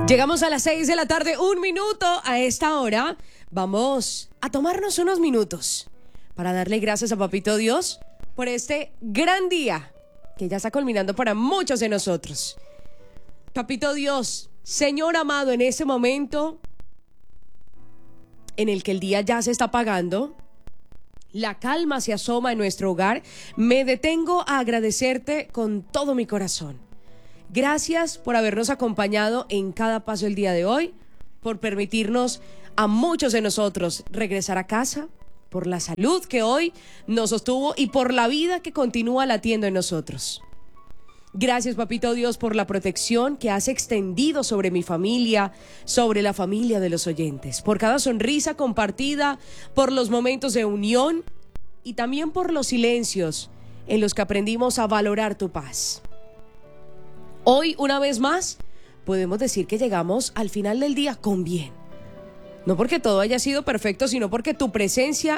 Llegamos a las 6 de la tarde, 1 minuto. A esta hora vamos a tomarnos unos minutos para darle gracias a Papito Dios por este gran día que ya está culminando para muchos de nosotros. Papito Dios, Señor amado, en este momento en el que el día ya se está apagando, la calma se asoma en nuestro hogar, me detengo a agradecerte con todo mi corazón. Gracias por habernos acompañado en cada paso del día de hoy, por permitirnos a muchos de nosotros regresar a casa, por la salud que hoy nos sostuvo y por la vida que continúa latiendo en nosotros. Gracias, Papito Dios, por la protección que has extendido sobre mi familia, sobre la familia de los oyentes, por cada sonrisa compartida, por los momentos de unión y también por los silencios en los que aprendimos a valorar tu paz. Hoy, una vez más, podemos decir que llegamos al final del día con bien. No porque todo haya sido perfecto, sino porque tu presencia